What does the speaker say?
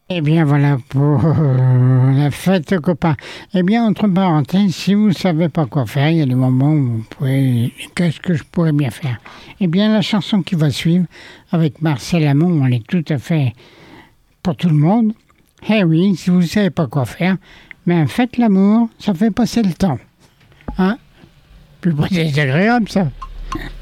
Eh bien voilà pour la fête aux copains. Eh bien, entre parenthèses, si vous ne savez pas quoi faire, il y a des moments où vous pouvez... Qu'est-ce que je pourrais bien faire? Eh bien, la chanson qui va suivre, avec Marcel Amont, elle est tout à fait pour tout le monde. Eh oui, si vous ne savez pas quoi faire, mais faites l'amour, ça fait passer le temps. Hein? Plus pas désagréable, ça.